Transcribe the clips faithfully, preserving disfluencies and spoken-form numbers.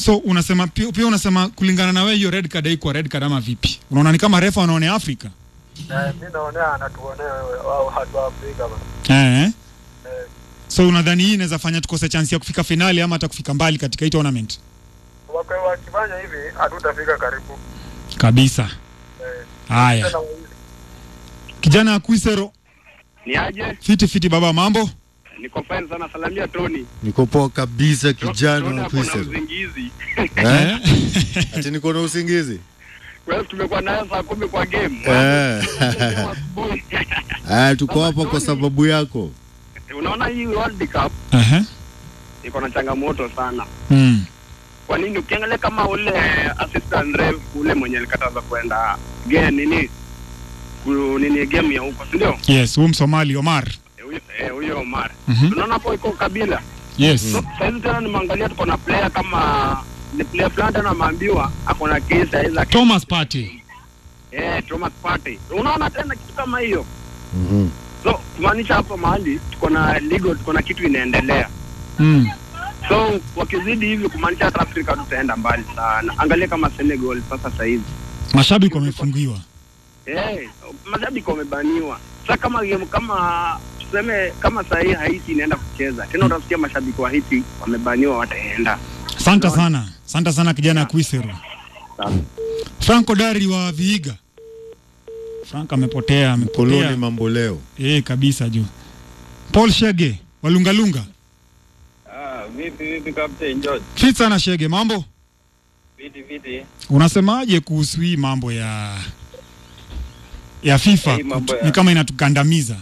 So unasema pia, pia unasema kulingana na wewe hiyo red card haikuwa red card ama vipi? Unaona ni kama refa anaonea Afrika? Eh, mimi naonea anatuonea wao hatu Afrika bana. Eh. Eh. So unadhani hii inaweza fanya tukose chance ya kufika finali ama hata kufika mbali katika hii tournament? Wakati wakifanya hivi hatutafika karibu kabisa. Eh. Haya. Kijana Akwisero. Ni aje? Fiti fiti baba, mambo? Niko fine sana, salamia Tony. Niko poa kabisa kijana Akwisero. Kuna usingizi. Eh? Ati niko na usingizi? Wewe tumekuwa nayo saa kumi kwa game. Eh. Ah, tuko hapa kwa sababu yako. Unaona hii World Cup? Aha. Iko na changamoto sana. Mm. Kwa nini ukiangalia kama ule assistant ref ule mwenye alikataza kwenda game nini? Nini game ya huko, si ndio? Yes, huyo Somali Omar. Eh, huyo Omar. Mm-hmm. Unaona hapo iko Kabila. Yes. So, sasa tena nimeangalia tuko na player kama ni player fulani na maambiwa ako na kesi hizo Thomas Partey. Eh, Thomas Partey. Unaona tena kitu kama hiyo. Mhm. So, kumaanisha hapo mahali tuko na legal, tuko na kitu inaendelea. Mm. So, wakizidi hivi kumaanisha hata Afrika tutaenda mbali sana. Angalia kama Senegal sasa sasa hivi. Mashabiki wamefungiwa. Eh, mashabiki wamebaniwa. Sasa kama kama tuseme kama sasa hii Haiti inaenda kucheza. Tena utasikia mashabiki wa Haiti wamebaniwa wataenda. Asante sana. Asante sana kijana Akwisero. Sawa. Franco Dari wa Vihiga. Frank amepotea, amepotea. Koloni mambo leo. Eh, kabisa juu. Paul Shege wa Lungalunga. Ah, vipi vipi Captain George? Fit sana Shege, mambo? Viti viti. Unasemaje kuhusu hii mambo ya ya FIFA? Hey, ya... Ni kama inatukandamiza.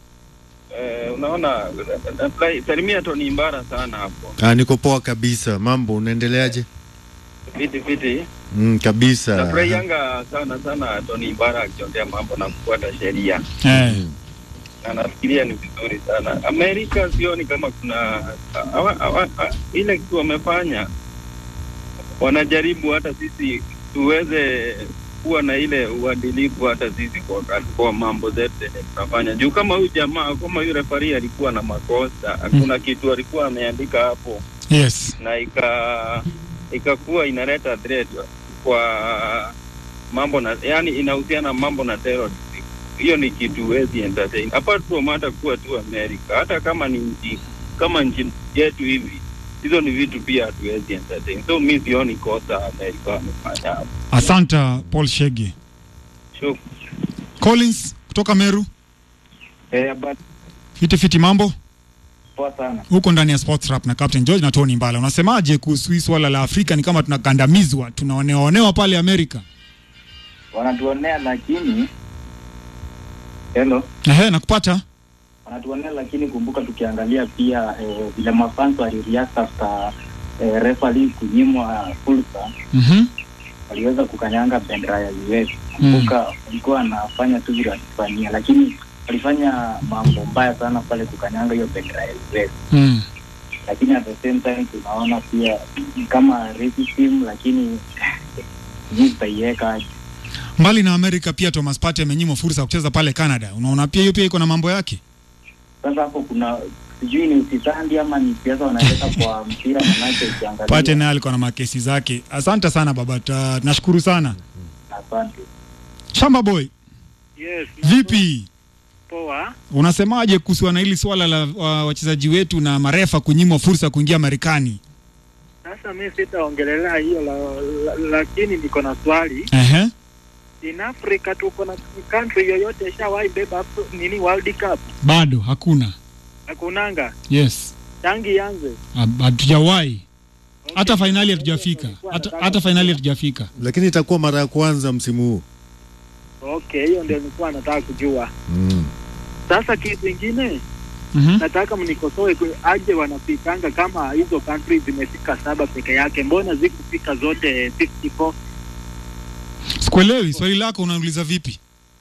Eh, unaona salimia Tony Mbara sana hapo. Ah, niko poa kabisa. Mambo unaendeleaje? Viti viti. Mm, kabisa. Nafurahi yanga sana sana Tony Mbara akiongea mambo na kufuata sheria. Eh. Mm. Na nafikiria ni vizuri sana. Amerika sioni kama kuna awa, awa, awa, ile kitu wamefanya. Wanajaribu hata sisi tuweze kuwa na ile uadilifu hata sisi kwa, kwa mambo zetu tunafanya. Juu kama huyu jamaa, kama huyu referee alikuwa na makosa, hakuna mm. kitu alikuwa ameandika hapo. Yes. Na ika ikakuwa inaleta threat kwa mambo na yani inahusiana mambo na terror. Hiyo ni kitu wezi entertain. Apart from hata kuwa tu Amerika, hata kama ni nchi kama nchi yetu hivi, hizo ni vitu pia hatuwezi entertain. So mimi sioni kosa Amerika wamefanya hapo. Asante Paul Shege. Sure. Collins kutoka Meru. Eh, but Fiti fiti mambo? poa sana. Huko ndani ya Sports Rap na Captain George na Tony Mbala. Unasemaje kuhusu swala la Afrika? Ni kama tunakandamizwa, tunaonewa pale Amerika. Wanatuonea lakini Hello. Ehe, nakupata. Wanatuonea lakini kumbuka tukiangalia pia eh, vile mafans walireact after eh, referee kunyimwa fursa. Mhm. Mm waliweza kukanyanga bendera ya U S. Kumbuka mm. walikuwa wanafanya tu vile walifanyia lakini walifanya mambo mbaya sana pale kukanyanga hiyo bendera ya U S. Mm. Lakini at the same time tunaona pia kama racism lakini nitaiweka. Mbali na Amerika pia Thomas Partey amenyimwa fursa ya kucheza pale Canada. Unaona pia hiyo pia iko na mambo yake. Sasa hapo kuna sijui ni usitandi ama ni siasa wanaleta kwa mpira manake ukiangalia. Partey naye alikuwa na makesi zake. Asante sana baba. Tunashukuru sana. Asante. Shamba boy. Yes. Vipi? Poa. Unasemaje kuhusu na hili swala la uh, wachezaji wetu na marefa kunyimwa fursa kuingia Marekani? Sasa mimi sitaongelelea hiyo la, la, lakini niko na swali. Ehe. In Africa tuko na country yoyote ishawahi beba nini World Cup? Bado hakuna. Hakunanga. Yes. Tangi yanze. Hatujawahi. Okay. Hata finali hatujafika. Hata hata finali hatujafika. Lakini itakuwa mara ya kwanza msimu huu. Okay, hiyo ndio nilikuwa nataka kujua. Mm. Sasa kitu kingine Mhm. nataka mnikosoe aje wanafikanga kama hizo country zimefika saba peke yake. Mbona zikufika zote fifty four? Sikuelewi swali lako unauliza vipi?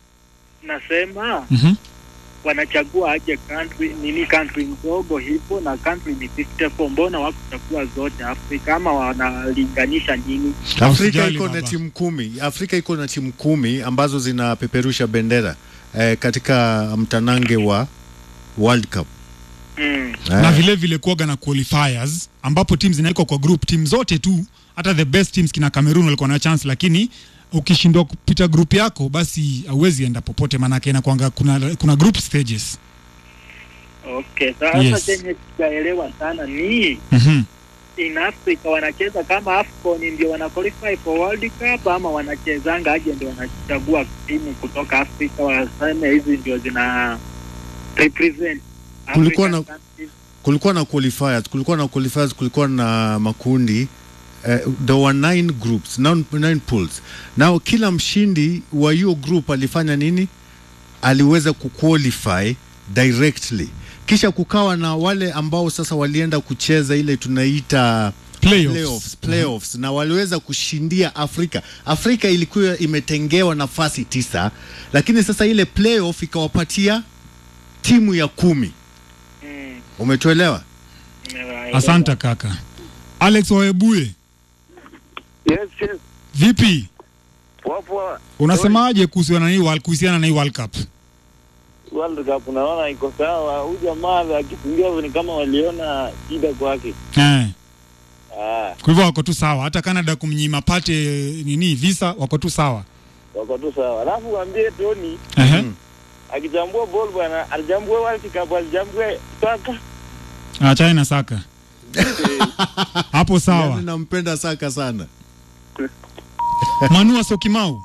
Nasema Mhm. wanachagua aje country nini country ndogo hivyo na country ni fifty four, mbona wako chakua zote Afrika ama wanalinganisha nini? Afrika iko na timu kumi. Afrika iko na timu kumi ambazo zinapeperusha bendera eh, katika mtanange wa World Cup. Mm. Na vile vile kuoga na qualifiers ambapo teams zinaikwa kwa group, team zote tu, hata the best teams kina Cameroon walikuwa na chance, lakini ukishindwa kupita group yako basi hauwezi enda popote, maana yake inakuanga kuna kuna group stages. Okay, sasa Yes. chenye sijaelewa sana ni Mhm. in Africa wanacheza kama AFCON ndio wana qualify for World Cup ama wanachezanga aje ndio wanachagua timu kutoka Afrika waseme hizi ndio zina represent Kulikuwa na- African countries? kulikuwa na qualifiers, kulikuwa na qualifiers, kulikuwa na makundi. Uh, there were nine groups, nine, nine pools. Now kila mshindi wa hiyo group alifanya nini? Aliweza kuqualify directly. Kisha kukawa na wale ambao sasa walienda kucheza ile tunaita Playoffs. playoffs, playoffs na waliweza kushindia Afrika. Afrika ilikuwa imetengewa nafasi tisa, lakini sasa ile playoff ikawapatia timu ya kumi. Mm. Umetuelewa? Nimewaelewa. Asante kaka. Alex Waebuye, Yes, yes. vipi? Wapo Unasemaje kuhusiana na hii World kuhusiana na hii World Cup? World Cup unaona iko sawa. Huyu jamaa akifungia hivyo ni kama waliona shida kwake. Eh. Ah, Kwa hivyo wako tu sawa, hata Canada kumnyima pate nini visa wako tu sawa. wako tu sawa. Alafu waambie Tony Ehe. akijambua ball bwana, alijambue World Cup, alijambue saka. Ah, China Saka. Hapo sawa. Yaani nampenda Saka sana. Manua Sokimau.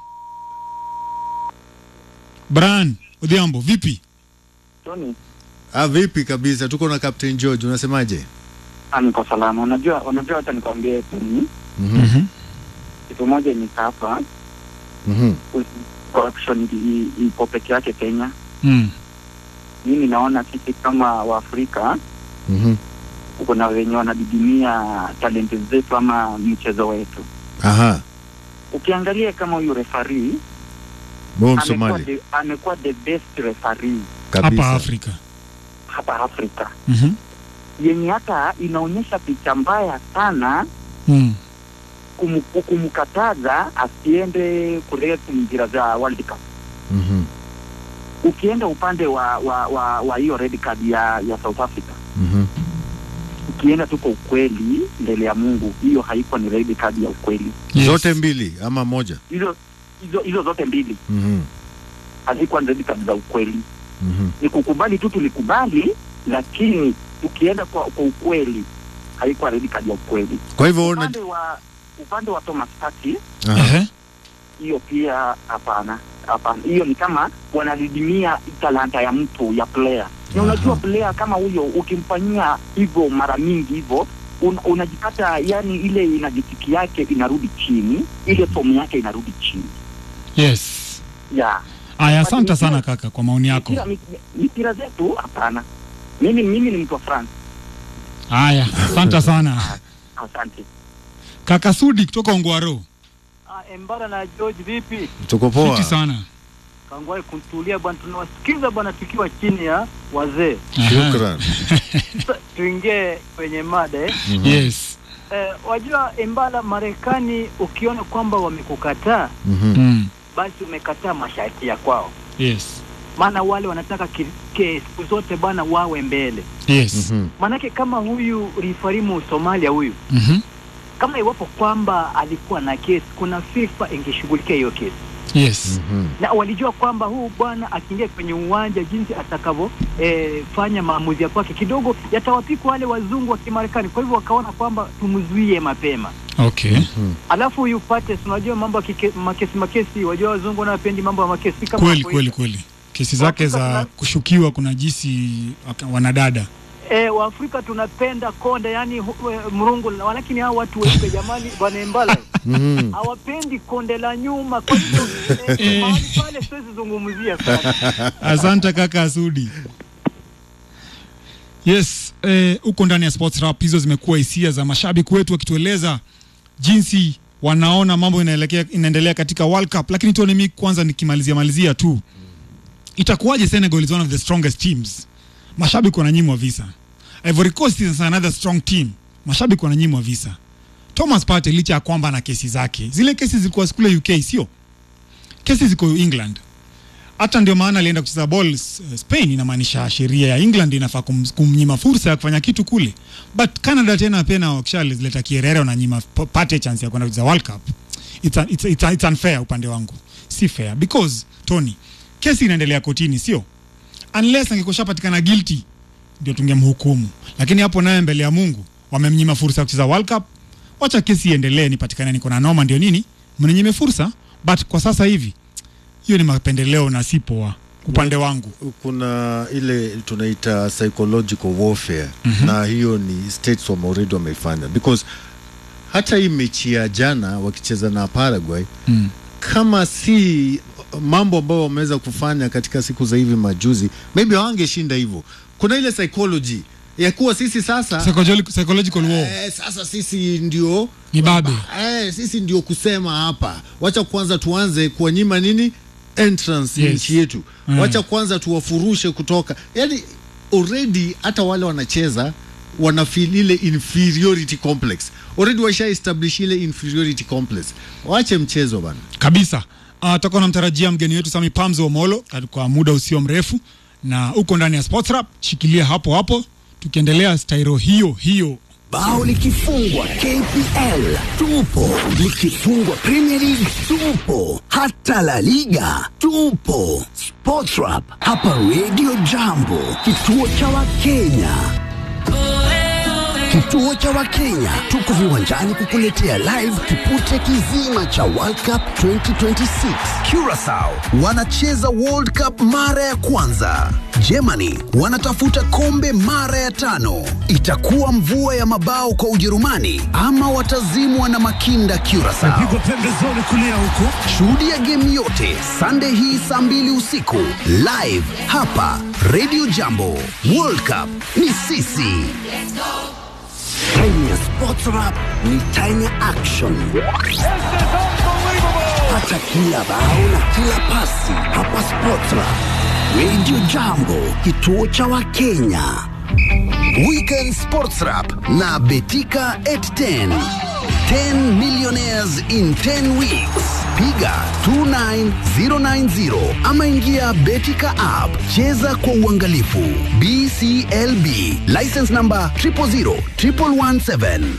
Brian Odhiambo, vipi? Tony, Ah, vipi kabisa, tuko na Captain George, unasemaje? ah, niko salama. Unajua, unajua hata nikwambie Tony, Mhm. Mhm. kitu moja ni hapa Mhm. corruption i- ipo peke yake Kenya. Mm. Mimi naona sisi kama Waafrika Mhm. kuna wenye wanadidimia talenti zetu ama mchezo wetu. Aha. Ukiangalia kama huyu referee Bo amekuwa Somali the, amekuwa the best referee kabisa. Hapa Afrika. hapa Afrika, Mhm. yenye hata inaonyesha picha mbaya sana Mm. kum, kumkataza asiende kuleta mpira za World Cup. Mhm. Ukienda upande wa wa wa, wa hiyo red card ya ya South Africa, Mhm. ukienda tuko ukweli mbele ya Mungu, hiyo haiko ni red card ya ukweli. Yes. Zote mbili ama moja? Hizo hizo hizo zote mbili Mhm. hazikuwa red card za ukweli. Mhm. Ni kukubali tu, tulikubali, lakini tukienda kwa, kwa ukweli haikuwa red card ya ukweli. Kwa hivyo una Upande wa upande wa Thomas Partey, Aha. Ehe. hiyo pia hapana, hapana. Hiyo ni kama wanadidimia talanta ya mtu ya player. Na unajua player kama huyo ukimfanyia hivyo mara mingi hivyo un, unajipata yani ile inajitiki yake inarudi chini, ile fomu yake inarudi chini. Yes. Yeah. Aya, asante sana kaka kwa maoni yako. Mipira, mipira zetu hapana. Mimi mimi ni mtu wa France. Aya, asante sana. Asante. Kaka Sudi kutoka Ongwaro. Ah, Embara na George vipi? tuko poa. Fiti sana. Kangwai kuntulia bwana, tunawasikiza bwana tukiwa chini ya wazee. Aha. Shukran. Sasa tuingie kwenye mada eh. Mhm. Yes. Eh, wajua Embara, Marekani ukiona kwamba wamekukataa, Mhm. Mm. basi umekataa masharti ya kwao. Yes. Maana wale wanataka ki- ke- siku zote bwana wawe mbele. Yes. Mhm. Manake kama huyu rifarimu Somalia huyu, Mhm. kama iwapo kwamba alikuwa na kesi, kuna FIFA ingeshughulikia hiyo kesi. Yes. Mhm. Na walijua kwamba huu bwana akiingia kwenye uwanja jinsi atakavyo eh, fanya maamuzi ya kwake kidogo yatawapika wale wazungu wa Kimarekani. Kwa hivyo wakaona kwamba tumzuie mapema. Okay. Mhm. Alafu huyu Pates, unajua mambo ya kike- makesi makesi, wajua wazungu wanapendi mambo ya makesi kama Kweli hapo kweli hivi. kweli. Kesi zake za kushukiwa kuna jinsi waka- wanadada. Eh, Waafrika tunapenda konde, yani hu- eh, mrungu, lakini hao watu weupe jamani, bwana Embala Mhm. hawapendi konde la nyuma. Kwa hivyo eh, mahali pale siwezi zungumzia sana. Asante kaka Sudi. Yes, eh, uko ndani ya Sports Rap, hizo zimekuwa hisia za mashabiki wetu wakitueleza jinsi wanaona mambo inaelekea inaendelea katika World Cup, lakini tuone mimi kwanza nikimalizia malizia tu. Itakuwaje Senegal is one of the strongest teams? Mashabiki wananyimwa visa. Ivory Coast is another strong team. Mashabiki wananyimwa visa. Thomas Partey licha ya kwamba na kesi zake. Zile kesi zilikuwa kule U K, sio? Kesi ziko England. Hata ndio maana alienda kucheza ball Spain, inamaanisha sheria ya England inafaa kum, kumnyima fursa ya kufanya kitu kule. But Canada tena pena wakishaleta kierere na nyima pate chance ya kwenda kucheza World Cup. It's, a, it's, a, it's, a, it's unfair upande wangu. Si fair because Tony, kesi inaendelea kotini, sio? Unless angekoshapatikana guilty ndio tungemhukumu. Lakini hapo naye mbele ya Mungu wamemnyima fursa ya kucheza World Cup. Wacha kesi iendelee, nipatikane niko na noma ndio nini? Mninyime fursa, but kwa sasa hivi hiyo ni mapendeleo na si poa upande wangu. Kuna ile tunaita psychological warfare mm-hmm. na hiyo ni states wa already wameifanya because hata hii mechi ya jana wakicheza na Paraguay mm. kama si mambo ambayo wameweza kufanya katika siku za hivi majuzi maybe wangeshinda hivyo. Kuna ile psychology ya kuwa sisi sasa psychological, psychological war eh, sasa sisi ndio ni babe eh, sisi ndio kusema hapa, wacha kwanza tuanze kuwanyima nini entrance yes. nchi yetu mm. wacha kwanza tuwafurushe kutoka, yani already hata wale wanacheza wana feel ile inferiority complex already, washa establish ile inferiority complex. Waache mchezo bana kabisa. Uh, tutakuwa tunamtarajia mgeni wetu Sami Pamzo Omolo kwa muda usio mrefu, na uko ndani ya Sports Rap, shikilia hapo hapo tukiendelea styro hiyo hiyo. Bao likifungwa K P L tupo, likifungwa Premier League tupo, hata La Liga tupo. Sports Rap hapa Radio Jambo, kituo cha Wakenya. Kituo cha Wakenya, tuko viwanjani kukuletea live kipute kizima cha World Cup twenty twenty-six. Curaçao wanacheza World Cup mara ya kwanza. Germany wanatafuta kombe mara ya tano. Itakuwa mvua ya mabao kwa Ujerumani ama watazimwa na makinda Curaçao. Pigwa pembezoni kulia huko. Shuhudia game yote Sunday hii saa mbili usiku live hapa Radio Jambo. World Cup ni sisi. Let's go. Time ya Sports Rap ni time ya action. Pata kila bao na kila pasi hapa Sports Rap. Radio Jambo, kituo cha Wakenya. Weekend Sports Rap na Betika at ten. ten millionaires in ten weeks. Piga two nine zero nine zero ama ingia Betika app. Cheza kwa uangalifu. B C L B license number zero zero zero one one seven.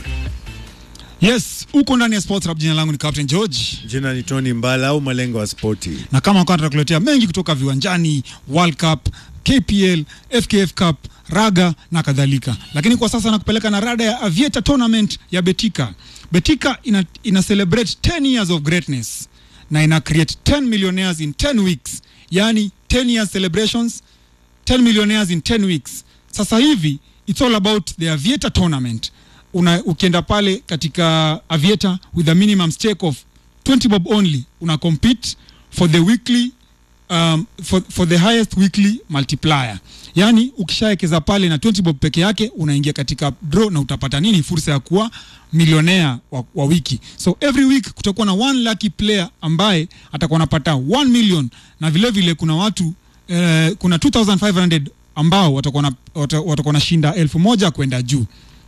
Yes, uko ndani ya Sports Rap. Jina langu ni Captain George. Jina ni Tony Mbala au malengo wa sporti. Na kama wakati tutakuletea mengi kutoka viwanjani, World Cup, K P L, F K F Cup, raga na kadhalika. Lakini kwa sasa nakupeleka na rada ya Aviator Tournament ya Betika. Betika ina, ina celebrate ten years of greatness na ina create ten millionaires in ten weeks. Yani ten years celebrations, ten millionaires in ten weeks. Sasa hivi it's all about the Aviator Tournament. Una, ukienda pale katika Aviator with a minimum stake of twenty bob only, una compete for the weekly um, for, for the highest weekly multiplier. Yani ukishaekeza pale na twenty bob peke yake unaingia katika draw na utapata nini? Fursa ya kuwa milionea wa, wa wiki. So every week kutakuwa na one lucky player ambaye atakuwa anapata one million, na vile vile kuna watu eh, kuna two thousand five hundred ambao watakuwa na watakuwa na shinda elfu moja kwenda juu.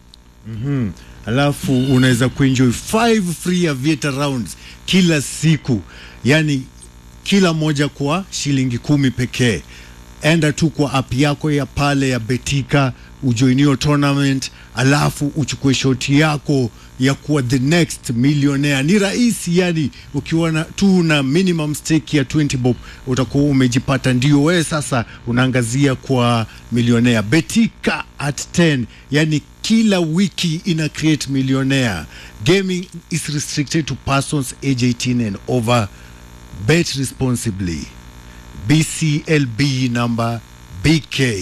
Mhm. Alafu unaweza kuenjoy five free Aviator rounds kila siku. Yani kila moja kwa shilingi kumi pekee. Enda tu kwa app yako ya pale ya Betika, ujoin hiyo tournament, alafu uchukue shoti yako ya kuwa the next millionaire. Ni rahisi, yani ukiwa na tu na minimum stake ya twenty bob utakuwa umejipata, ndio wewe sasa unaangazia kwa millionaire. Betika at ten, yani kila wiki ina create millionaire. Gaming is restricted to persons age eighteen and over. Bet responsibly. B C L B number B K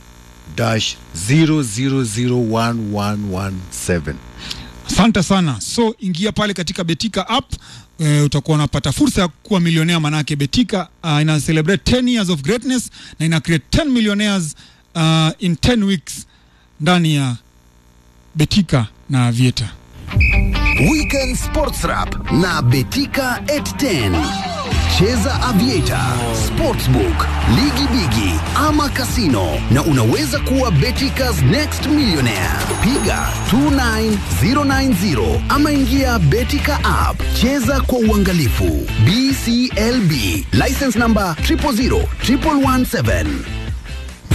dash zero zero zero one one one seven. Asante sana. So ingia pale katika Betika app, e, utakuwa unapata fursa ya kuwa milionea. Manake Betika uh, ina celebrate ten years of greatness na ina create ten millionaires uh, in ten weeks ndani ya Betika na Aviator. Weekend Sports Rap na Betika at ten. Cheza Aviator, Sportsbook, Ligi Bigi ama Casino na unaweza kuwa Betikers Next Millionaire. Piga two nine zero nine zero ama ingia Betika app. Cheza kwa uangalifu. B C L B license number zero zero zero one one seven.